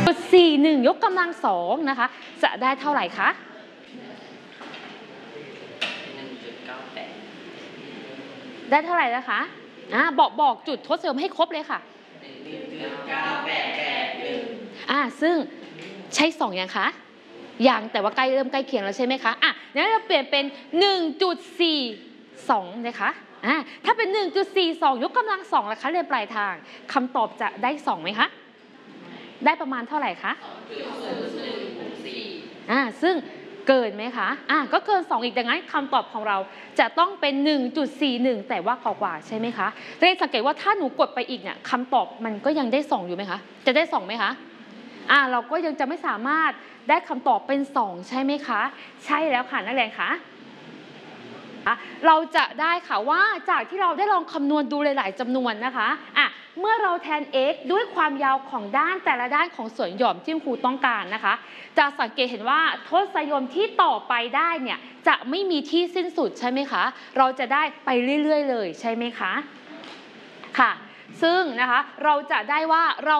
1.41 ยกกำลัง2นะคะจะได้เท่าไหร่คะได้เท่าไหร่นะคะบอกจุดทดเสริมให้ครบเลยค่ะซึ่งใช่2ยังคะยังแต่ว่าเริ่มใกล้เคียงแล้วใช่ไหมคะงั้นเราเปลี่ยนเป็น 1.42 นะคะถ้าเป็น 1.42 ยกกำลัง2ล่ะคะเรียนปลายทางคำตอบจะได้2ไหมคะได้ประมาณเท่าไหร่คะซึ่งเกินไหมคะก็เกิน2อีกดังนั้นคำตอบของเราจะต้องเป็น 1.41 แต่ว่ากว่าใช่ไหมคะจะได้สังเกตว่าถ้าหนูกดไปอีกเนี่ยคำตอบมันก็ยังได้2อยู่ไหมคะจะได้2ไหมคะเราก็ยังจะไม่สามารถได้คำตอบเป็น2ใช่ไหมคะใช่แล้วค่ะนักเรียนคะเราจะได้ค่ะว่าจากที่เราได้ลองคำนวณดูหลายๆจำนวนนะคะเมื่อเราแทน x ด้วยความยาวของด้านแต่ละด้านของส่วนหย่อมที่ครูต้องการนะคะจะสังเกตเห็นว่าทศนิยมที่ต่อไปได้เนี่ยจะไม่มีที่สิ้นสุดใช่ไหมคะเราจะได้ไปเรื่อยๆเลยใช่ไหมคะค่ะซึ่งนะคะเราจะได้ว่าเรา